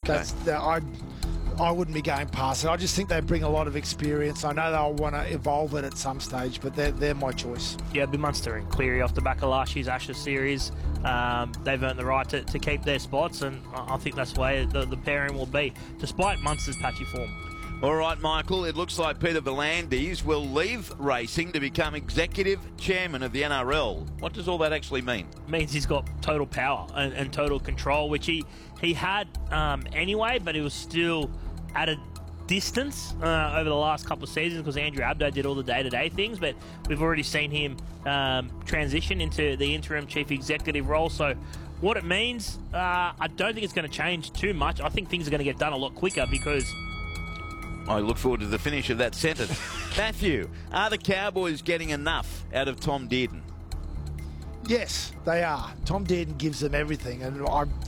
Okay. I wouldn't be going past it. I just think they bring a lot of experience. I know they'll want to evolve it at some stage, but they're my choice. Yeah, it'll be Munster and Cleary off the back of last year's Ashes series. They've earned the right to keep their spots, and I think that's the way the pairing will be, despite Munster's patchy form. All right, Michael, it looks like Peter V'landys will leave racing to become executive chairman of the NRL. What does all that actually mean? It means he's got total power and total control, which he had anyway, but he was still at a distance over the last couple of seasons because Andrew Abdo did all the day-to-day things, but we've already seen him transition into the interim chief executive role. So what it means, I don't think it's going to change too much. I think things are going to get done a lot quicker because... I look forward to the finish of that sentence. Matthew, are the Cowboys getting enough out of Tom Dearden? Yes, they are. Tom Dearden gives them everything, and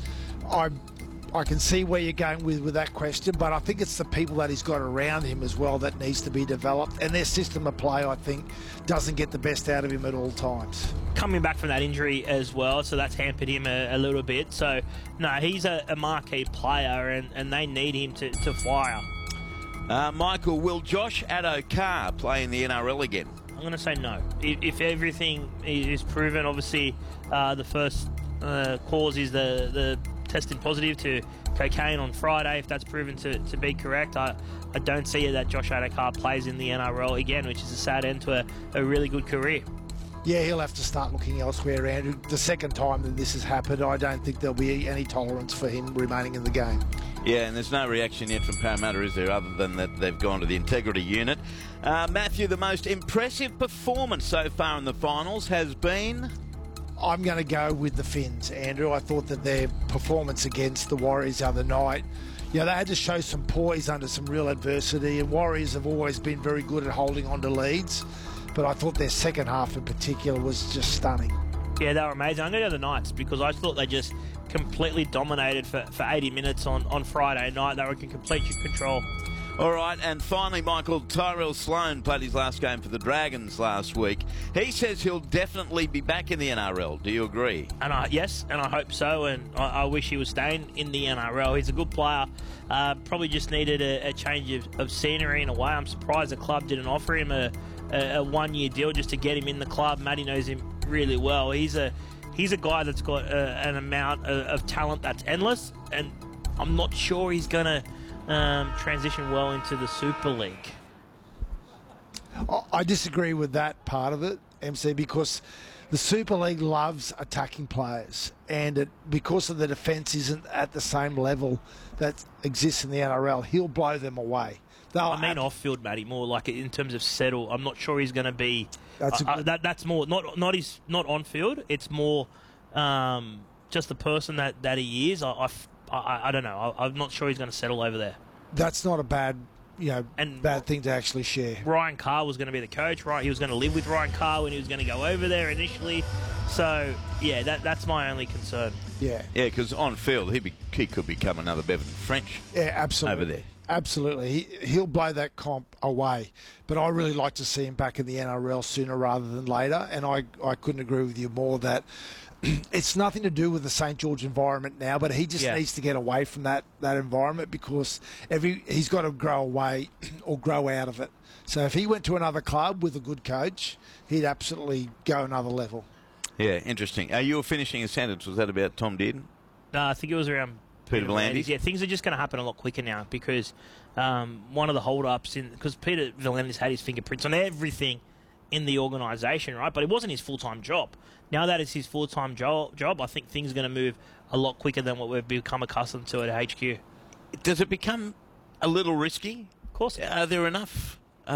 I can see where you're going with that question, but I think it's the people that he's got around him as well that needs to be developed, and their system of play, I think, doesn't get the best out of him at all times. Coming back from that injury as well, so that's hampered him a little bit. So, no, he's a marquee player, and they need him to fire. Michael, will Josh Addo-Carr play in the NRL again? I'm going to say no. If everything is proven, obviously the first cause is the testing positive to cocaine on Friday. If that's proven to be correct, I don't see that Josh Addo-Carr plays in the NRL again, which is a sad end to a really good career. Yeah, he'll have to start looking elsewhere, Andrew. The second time that this has happened, I don't think there'll be any tolerance for him remaining in the game. Yeah, and there's no reaction yet from Parramatta, is there, other than that they've gone to the integrity unit. Matthew, the most impressive performance so far in the finals has been... I'm going to go with the Finns, Andrew. I thought that their performance against the Warriors the other night, they had to show some poise under some real adversity, and Warriors have always been very good at holding on to leads, but I thought their second half in particular was just stunning. Yeah, they were amazing. I'm going to go the Knights because I thought they just completely dominated for 80 minutes on Friday night. They were in complete control. All right, and finally, Michael, Tyrell Sloan played his last game for the Dragons last week. He says he'll definitely be back in the NRL. Do you agree? Yes, and I hope so, and I wish he was staying in the NRL. He's a good player. Probably just needed a change of scenery in a way. I'm surprised the club didn't offer him a one-year deal just to get him in the club. Matty knows him really well. He's a guy that's got an amount of talent that's endless, and I'm not sure he's going to transition well into the Super League. I disagree with that part of it, MC, because the Super League loves attacking players, and because of the defence isn't at the same level that exists in the NRL, he'll blow them away. Off-field, Matty, more like in terms of settle. I'm not sure he's going to be. That's more not on-field. It's more just the person that he is. I don't know. I'm not sure he's going to settle over there. That's not a bad thing to actually share. Ryan Carr was going to be the coach, right? He was going to live with Ryan Carr when he was going to go over there initially. So, yeah, that's my only concern. Yeah. Yeah, because on field, he could become another Bevan French. Yeah, absolutely. Over there. Absolutely. He'll blow that comp away. But I really like to see him back in the NRL sooner rather than later. And I couldn't agree with you more that it's nothing to do with the St. George environment now, but he just needs to get away from that environment because he's got to grow away or grow out of it. So if he went to another club with a good coach, he'd absolutely go another level. Yeah, interesting. You were finishing a sentence. Was that about Tom Dearden? No, I think it was around Peter V'landys. Yeah, things are just going to happen a lot quicker now because one of the hold-ups because Peter V'landys had his fingerprints on everything in the organisation, right? But it wasn't his full-time job. Now that it's his full-time job, I think things are going to move a lot quicker than what we've become accustomed to at HQ. Does it become a little risky? Of course. Are there enough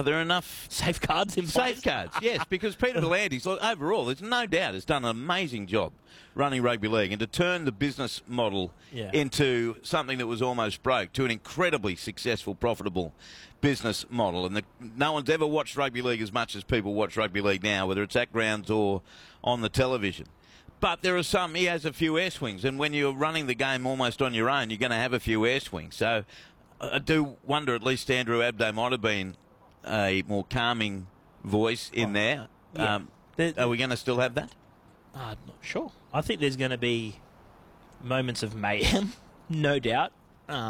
safeguards in place? Safeguards, yes, because Peter V'landys, overall, there's no doubt, has done an amazing job running rugby league, and to turn the business model into something that was almost broke to an incredibly successful, profitable business model. And no one's ever watched rugby league as much as people watch rugby league now, whether it's at grounds or on the television. But there are he has a few air swings, and when you're running the game almost on your own, you're going to have a few air swings. So I do wonder, at least Andrew Abdo might have been a more calming voice in there. Yeah. Are we going to still have that? I'm not sure. I think there's going to be moments of mayhem, no doubt,